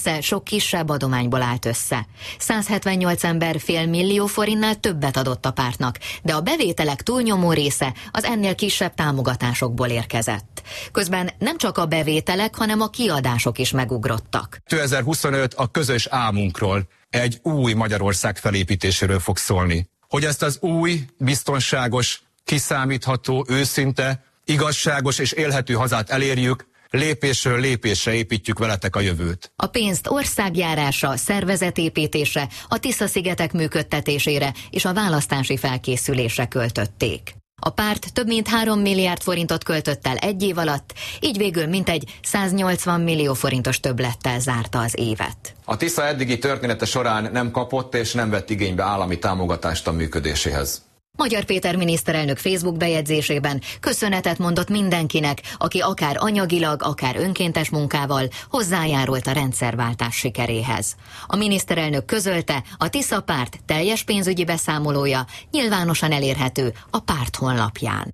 része sok kisebb adományból állt össze. 178 ember $500 millió forintnál többet adott a pártnak, de a bevételek túlnyomó része az ennél kisebb támogatásokból érkezett. Közben nem csak a bevételek, hanem a kiadások is megugrottak. 2025 a közös álmunkról, egy új Magyarország felépítéséről fog szólni. Hogy ezt az új, biztonságos, kiszámítható, őszinte, igazságos és élhető hazát elérjük, lépésről lépésre építjük veletek a jövőt. A pénzt országjárásra, szervezetépítésre, a Tisza-szigetek működtetésére és a választási felkészülésre költötték. A párt több mint 3 milliárd forintot költött el egy év alatt, így végül mintegy 180 millió forintos többlettel zárta az évet. A Tisza eddigi története során nem kapott és nem vett igénybe állami támogatást a működéséhez. Magyar Péter miniszterelnök Facebook bejegyzésében köszönetet mondott mindenkinek, aki akár anyagilag, akár önkéntes munkával hozzájárult a rendszerváltás sikeréhez. A miniszterelnök közölte, a Tisza párt teljes pénzügyi beszámolója nyilvánosan elérhető a párt honlapján.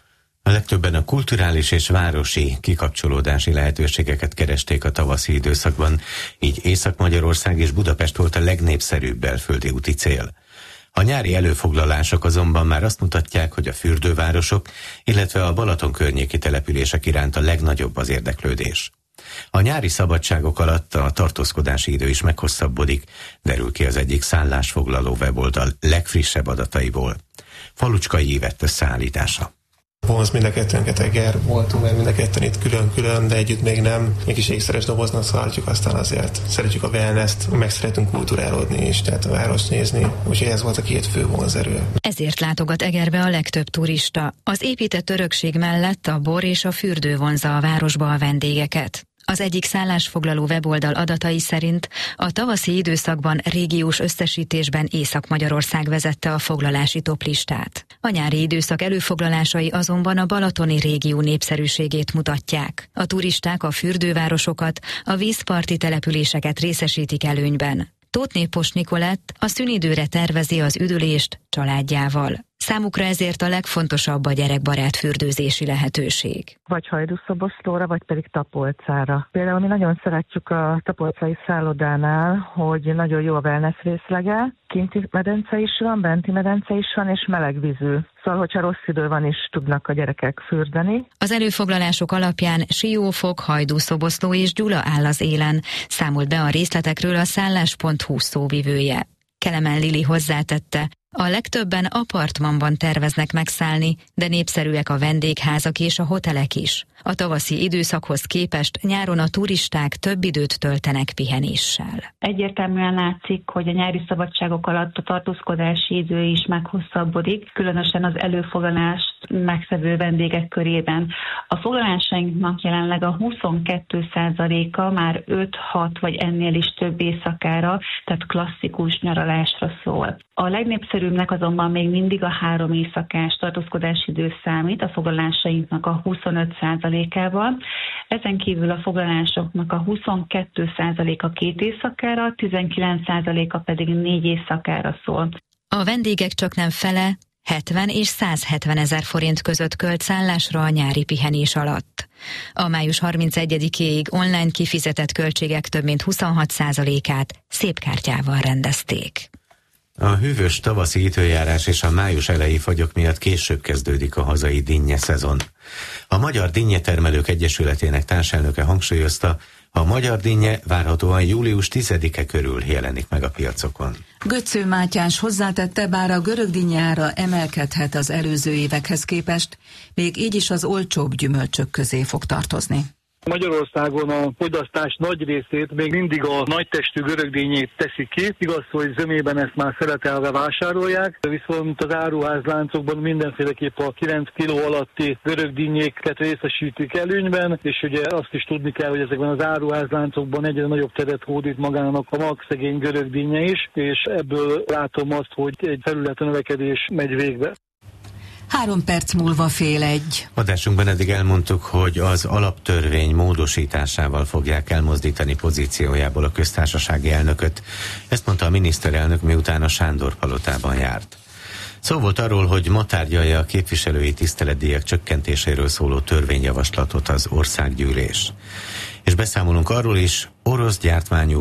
A legtöbben a kulturális és városi kikapcsolódási lehetőségeket keresték a tavaszi időszakban, így Észak-Magyarország és Budapest volt a legnépszerűbb belföldi úti cél. A nyári előfoglalások azonban már azt mutatják, hogy a fürdővárosok, illetve a Balaton környéki települések iránt a legnagyobb az érdeklődés. A nyári szabadságok alatt a tartózkodási idő is meghosszabbodik, derül ki az egyik szállásfoglaló weboldal legfrissebb adataiból. Falucskai Ivett összeállítása. Vonz mind a kettőnket Eger, voltunk meg mind a ketten itt külön-külön, de együtt még nem. Mégis ékszeres doboznak szállítjuk, aztán azért szeretjük a wellness-t, meg szeretünk kulturálódni is, tehát a várost nézni, úgyhogy ez volt a két fő vonzerő. Ezért látogat Egerbe a legtöbb turista. Az épített örökség mellett a bor és a fürdő vonzza a városba a vendégeket. Az egyik szállásfoglaló weboldal adatai szerint a tavaszi időszakban régiós összesítésben Észak-Magyarország vezette a foglalási toplistát. A nyári időszak előfoglalásai azonban a balatoni régió népszerűségét mutatják. A turisták a fürdővárosokat, a vízparti településeket részesítik előnyben. Tóth Pos Nikolett a szünidőre tervezi az üdülést családjával. Számukra ezért a legfontosabb a gyerekbarát fürdőzési lehetőség. Vagy Hajdúszoboszlóra, vagy pedig Tapolcára. Például mi nagyon szeretjük a tapolcai szállodánál, hogy nagyon jó a wellness részlege, kinti medence is van, benti medence is van, és melegvízű. Szóval, hogyha rossz idő van is, tudnak a gyerekek fürdeni. Az előfoglalások alapján Siófok, Hajdúszoboszló és Gyula áll az élen, számolt be a részletekről a szállás.hu szóvivője. Kelemen Lili hozzátette, a legtöbben apartmanban terveznek megszállni, de népszerűek a vendégházak és a hotelek is. A tavaszi időszakhoz képest nyáron a turisták több időt töltenek pihenéssel. Egyértelműen látszik, hogy a nyári szabadságok alatt a tartózkodási idő is meghosszabbodik, különösen az előfoglalást megszevő vendégek körében. A foglalásainknak jelenleg a 22%-a már 5-6 vagy ennél is több éjszakára, tehát klasszikus nyaralásra szól. A legnépszerűbbnek azonban még mindig a 3 éjszakás tartózkodási idő számít, a foglalásainknak a 25%-ával. Ezen kívül a foglalásoknak a 22%-a 2 éjszakára, 19%-a pedig 4 éjszakára szól. A vendégek csaknem fele 70 és 170 ezer forint között költ szállásra a nyári pihenés alatt. A május 31-éig online kifizetett költségek több mint 26%-át szépkártyával rendezték. A hűvös tavaszi időjárás és a május elejé fagyok miatt később kezdődik a hazai dinnye szezon. A Magyar Dinnyetermelők Egyesületének társelnöke hangsúlyozta, a magyar dinnye várhatóan július 10-e körül jelenik meg a piacokon. Götző Mátyás hozzátette, bár a görög dinnye ára emelkedhet az előző évekhez képest, még így is az olcsóbb gyümölcsök közé fog tartozni. Magyarországon a fogyasztás nagy részét még mindig a nagytestű görögdínyét teszik ki. Igaz, hogy zömében ezt már szeletelve vásárolják, viszont az áruházláncokban mindenféleképp a 9 kg alatti görögdínyéket részesítik előnyben, és ugye azt is tudni kell, hogy ezekben az áruházláncokban egyre nagyobb teret hódít magának a magszegény görögdínnye is, és ebből látom azt, hogy egy területnövekedés megy végbe. 3 perc múlva 12:30. Adásunkban eddig elmondtuk, hogy az alaptörvény módosításával fogják elmozdítani pozíciójából a köztársasági elnököt. Ezt mondta a miniszterelnök, miután a Sándor-palotában járt. Szó volt arról, hogy ma tárgyalja a képviselői tiszteletdíjak csökkentéséről szóló törvényjavaslatot az országgyűlés. És beszámolunk arról is, orosz gyártmányú